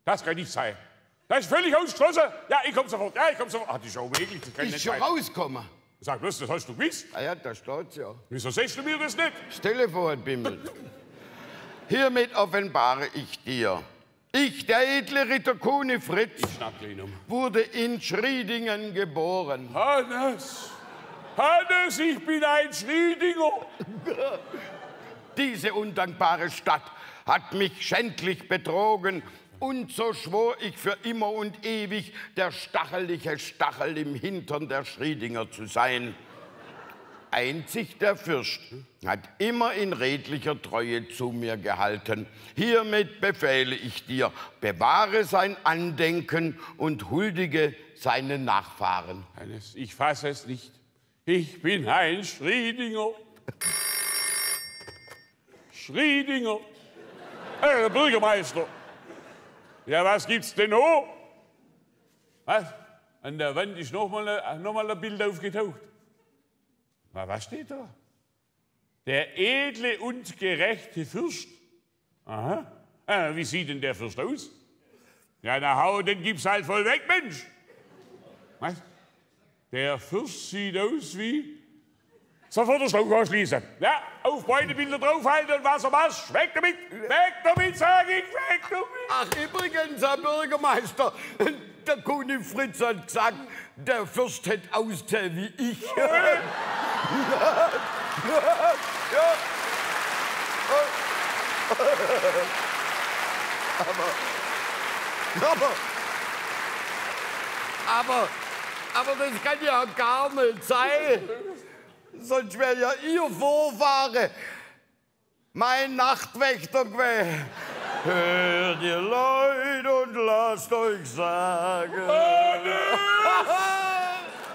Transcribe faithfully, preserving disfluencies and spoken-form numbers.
Das kann nicht sein. Das ist völlig ausgeschlossen. Ja, ich komm sofort. Ja, ich komm sofort. Ach, das ist auch wirklich. Das kann Ist nicht schon sein. rausgekommen. Sag bloß, das hast du gewusst. Ah ja, da steht's ja. Wieso sagst du mir das nicht? Das Telefon hat bimmelt. Hiermit offenbare ich dir. Ich, der edle Ritter Kuhne Fritz, Ich schnapp gleich um. wurde in Schriedingen geboren. Hannes! Hannes, ich bin ein Schriedinger! Diese undankbare Stadt hat mich schändlich betrogen. Und so schwor ich für immer und ewig, der stachelige Stachel im Hintern der Schriedinger zu sein. Einzig der Fürst hat immer in redlicher Treue zu mir gehalten. Hiermit befehle ich dir, bewahre sein Andenken und huldige seinen Nachfahren. Hannes, ich fasse es nicht. Ich bin ein Schriedinger. Schriedinger. Herr Bürgermeister. Ja, was gibt's denn noch? Was? An der Wand ist noch mal, ein, noch mal ein Bild aufgetaucht. Na, was steht da? Der edle und gerechte Fürst. Aha. Ah, wie sieht denn der Fürst aus? Ja, na hau, den gib's halt voll weg, Mensch. Was? Der Fürst sieht aus wie... Sofort den Schlauch ausschließen. Ja, auf beide Bilder draufhalten und Wassermarsch. Weg damit! Weg damit, sag ich! Weg damit! Ach, übrigens, Herr Bürgermeister, der Kuhne Fritz hat gesagt, der Fürst hätte ausgesehen wie ich. Ja. Ja. Aber, aber, aber, aber das kann ja gar nicht sein. Sonst wäre ja Ihr Vorfahre mein Nachtwächter gewesen. Hört ihr Leute und lasst euch sagen.